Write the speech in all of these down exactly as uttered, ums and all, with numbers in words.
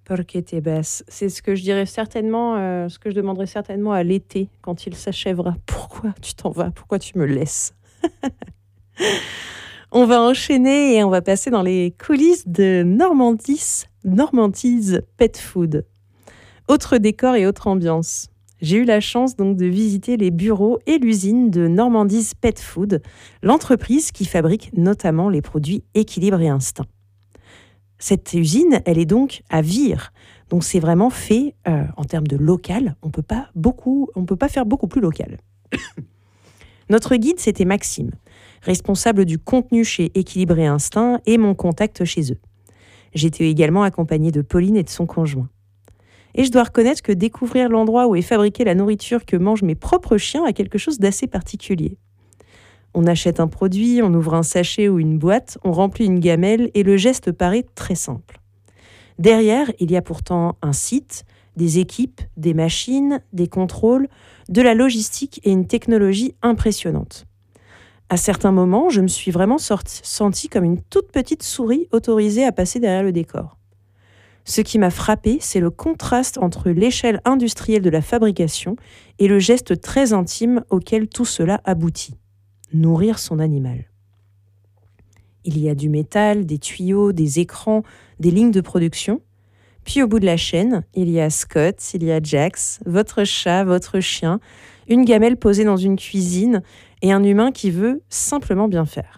Por qué te vas? C'est ce que je dirais certainement, euh, ce que je demanderais certainement à l'été quand il s'achèvera. Pourquoi tu t'en vas? Pourquoi tu me laisses? On va enchaîner et on va passer dans les coulisses de Normandis, Normandie's Pet Food. Autre décor et autre ambiance. J'ai eu la chance donc de visiter les bureaux et l'usine de Normandie's Pet Food, l'entreprise qui fabrique notamment les produits Équilibre et Instinct. Cette usine, elle est donc à Vire. Donc c'est vraiment fait euh, en termes de local. On peut pas beaucoup, on peut pas faire beaucoup plus local. Notre guide, c'était Maxime, responsable du contenu chez Équilibre et Instinct et mon contact chez eux. J'étais également accompagnée de Pauline et de son conjoint. Et je dois reconnaître que découvrir l'endroit où est fabriquée la nourriture que mangent mes propres chiens a quelque chose d'assez particulier. On achète un produit, on ouvre un sachet ou une boîte, on remplit une gamelle et le geste paraît très simple. Derrière, il y a pourtant un site, des équipes, des machines, des contrôles, de la logistique et une technologie impressionnante. À certains moments, je me suis vraiment sorti, sentie comme une toute petite souris autorisée à passer derrière le décor. Ce qui m'a frappé, c'est le contraste entre l'échelle industrielle de la fabrication et le geste très intime auquel tout cela aboutit. Nourrir son animal. Il y a du métal, des tuyaux, des écrans, des lignes de production. Puis au bout de la chaîne, il y a Scott, il y a Jax, votre chat, votre chien, une gamelle posée dans une cuisine et un humain qui veut simplement bien faire.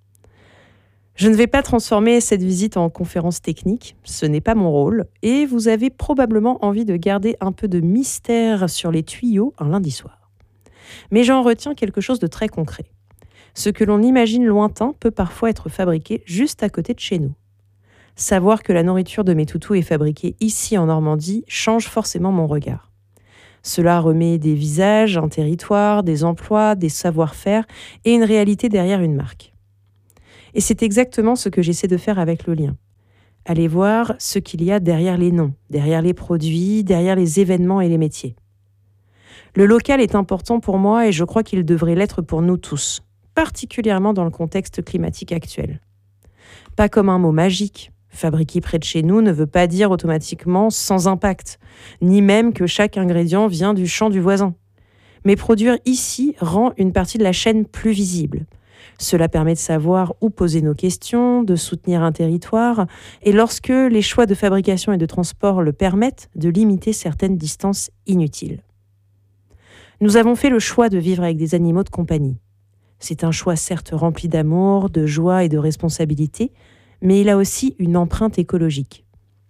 Je ne vais pas transformer cette visite en conférence technique, ce n'est pas mon rôle, et vous avez probablement envie de garder un peu de mystère sur les tuyaux un lundi soir. Mais j'en retiens quelque chose de très concret. Ce que l'on imagine lointain peut parfois être fabriqué juste à côté de chez nous. Savoir que la nourriture de mes toutous est fabriquée ici en Normandie change forcément mon regard. Cela remet des visages, un territoire, des emplois, des savoir-faire et une réalité derrière une marque. Et c'est exactement ce que j'essaie de faire avec le lien. Aller voir ce qu'il y a derrière les noms, derrière les produits, derrière les événements et les métiers. Le local est important pour moi et je crois qu'il devrait l'être pour nous tous, particulièrement dans le contexte climatique actuel. Pas comme un mot magique. Fabriquer près de chez nous ne veut pas dire automatiquement sans impact, ni même que chaque ingrédient vient du champ du voisin. Mais produire ici rend une partie de la chaîne plus visible. Cela permet de savoir où poser nos questions, de soutenir un territoire, et lorsque les choix de fabrication et de transport le permettent, de limiter certaines distances inutiles. Nous avons fait le choix de vivre avec des animaux de compagnie. C'est un choix certes rempli d'amour, de joie et de responsabilité, mais il a aussi une empreinte écologique.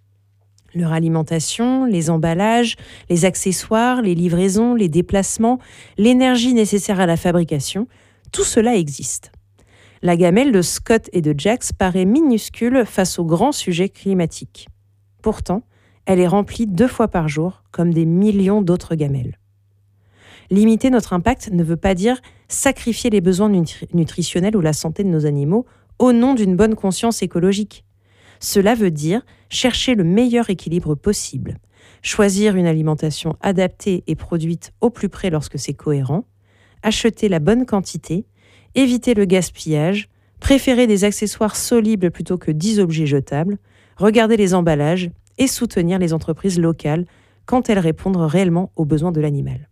Leur alimentation, les emballages, les accessoires, les livraisons, les déplacements, l'énergie nécessaire à la fabrication, tout cela existe. La gamelle de Scott et de Jax paraît minuscule face au grand sujet climatique. Pourtant, elle est remplie deux fois par jour, comme des millions d'autres gamelles. Limiter notre impact ne veut pas dire sacrifier les besoins nutri- nutritionnels ou la santé de nos animaux au nom d'une bonne conscience écologique. Cela veut dire chercher le meilleur équilibre possible, choisir une alimentation adaptée et produite au plus près lorsque c'est cohérent, acheter la bonne quantité, éviter le gaspillage, préférer des accessoires solides plutôt que dix objets jetables, regarder les emballages et soutenir les entreprises locales quand elles répondent réellement aux besoins de l'animal.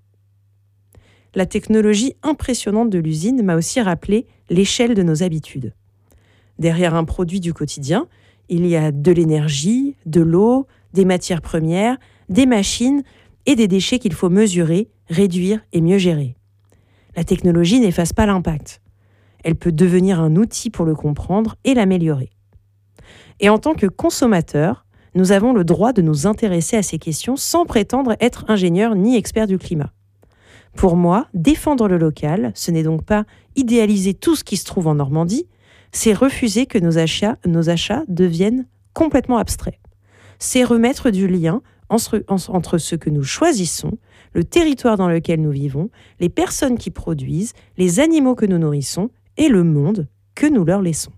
La technologie impressionnante de l'usine m'a aussi rappelé l'échelle de nos habitudes. Derrière un produit du quotidien, il y a de l'énergie, de l'eau, des matières premières, des machines et des déchets qu'il faut mesurer, réduire et mieux gérer. La technologie n'efface pas l'impact. Elle peut devenir un outil pour le comprendre et l'améliorer. Et en tant que consommateurs, nous avons le droit de nous intéresser à ces questions sans prétendre être ingénieurs ni experts du climat. Pour moi, défendre le local, ce n'est donc pas idéaliser tout ce qui se trouve en Normandie, c'est refuser que nos achats, nos achats deviennent complètement abstraits. C'est remettre du lien entre ce que nous choisissons, le territoire dans lequel nous vivons, les personnes qui produisent, les animaux que nous nourrissons et le monde que nous leur laissons.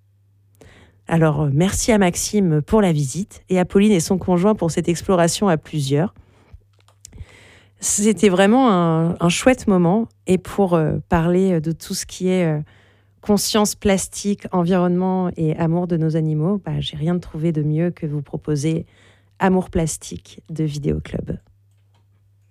Alors, merci à Maxime pour la visite et à Pauline et son conjoint pour cette exploration à plusieurs. C'était vraiment un, un chouette moment et pour euh, parler de tout ce qui est euh, conscience plastique, environnement et amour de nos animaux, bah, j'ai rien trouvé de mieux que vous proposer Amour plastique de Vidéo Club.